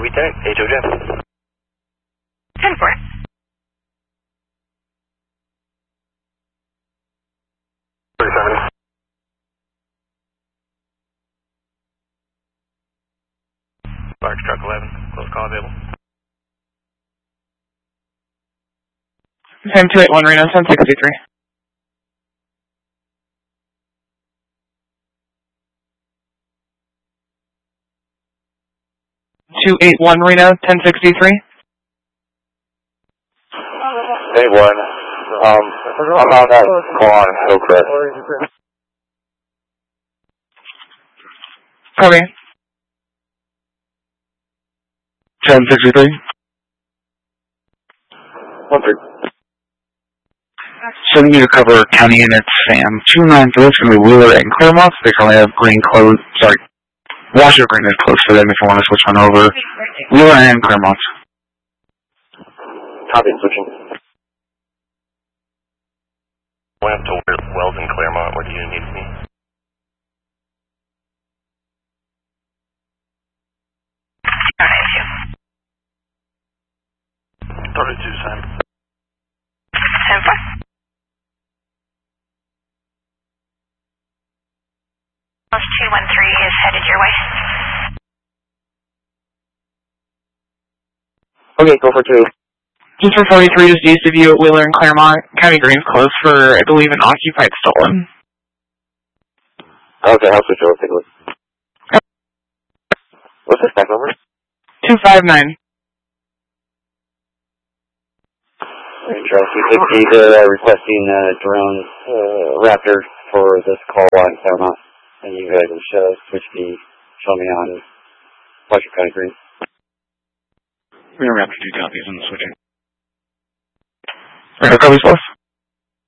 Lieutenant, HOJ. 10-4. Large truck 11, close call available. 281 Reno, 1063. Reno, 1063. 81. I'm on that call on Hillcrest. Copy. 1063. 1-3. Sending you to cover county units, Sam. 293, it's going to be Wheeler and Claremont. They currently have green closed, sorry, washer green is closed for them if you want to switch one over. Wheeler and Claremont. Copy, switching. Went up to Wells and Claremont. Where do you need me? Started 2, Sam. 10-4. Plus 213 is headed your way. Okay, go for 2. Just for 43, just east of you at Wheeler and Claremont. County Green's closed for, I believe, an occupied stolen. Okay, I'll switch over. Take a look. What's the stack number? 259. Charlie 260, requesting drone Raptor for this call on Claremont. And you guys will switch me, show me on Washington County Green. We are Raptor 2 copies on the switching. Right, copies, boss.